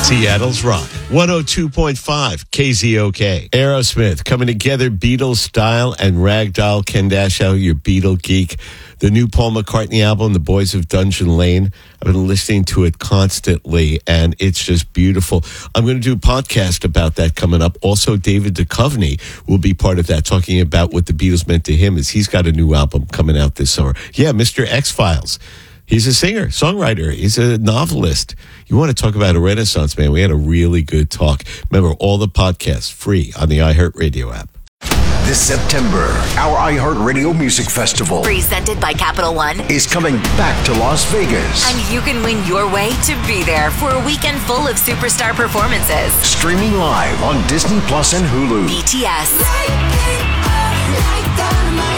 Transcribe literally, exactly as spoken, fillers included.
Seattle's Rock, one oh two point five K Z O K. Aerosmith coming together, Beatles style and Ragdoll. Ken Dashow, your Beatle geek. The new Paul McCartney album, The Boys of Dungeon Lane. I've been listening to it constantly, and it's just beautiful. I'm going to do a podcast about that coming up. Also, David Duchovny will be part of that, talking about what the Beatles meant to him, as he's got a new album coming out this summer. Yeah, Mister X-Files. He's a singer, songwriter. He's a novelist. You want to talk about a renaissance man? We had a really good talk. Remember, all the podcasts free on the iHeartRadio app. This September, our iHeartRadio Music Festival, presented by Capital One, is coming back to Las Vegas. And you can win your way to be there for a weekend full of superstar performances. Streaming live on Disney Plus and Hulu. B T S.